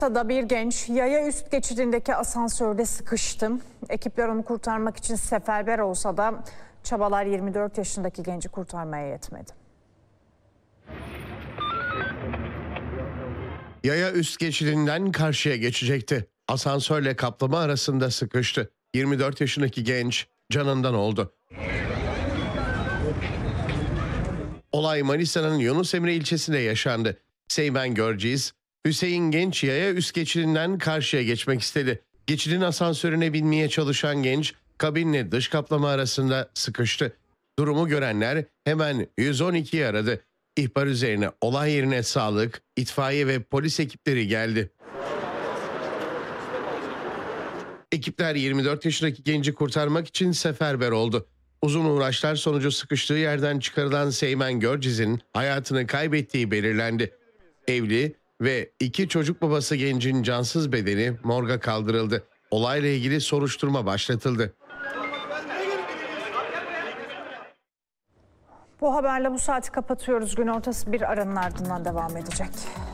Da bir genç yaya üst geçidindeki asansörde sıkıştı. Ekipler onu kurtarmak için seferber olsa da çabalar 24 yaşındaki genci kurtarmaya yetmedi. Yaya üst geçidinden karşıya geçecekti. Asansörle kaplama arasında sıkıştı. 24 yaşındaki genç canından oldu. Olay Manisa'nın Yunus Emre ilçesinde yaşandı. Seymen Görciz, Hüseyin Genç yaya üst geçidinden karşıya geçmek istedi. Geçidin asansörüne binmeye çalışan genç kabinle dış kaplama arasında sıkıştı. Durumu görenler hemen 112'yi aradı. İhbar üzerine olay yerine sağlık, itfaiye ve polis ekipleri geldi. Ekipler 24 yaşındaki genci kurtarmak için seferber oldu. Uzun uğraşlar sonucu sıkıştığı yerden çıkarılan Seymen Görciz'in hayatını kaybettiği belirlendi. Evli ve 2 çocuk babası gencin cansız bedeni morga kaldırıldı. Olayla ilgili soruşturma başlatıldı. Bu haberle bu saati kapatıyoruz. Gün ortası bir aranın ardından devam edecek.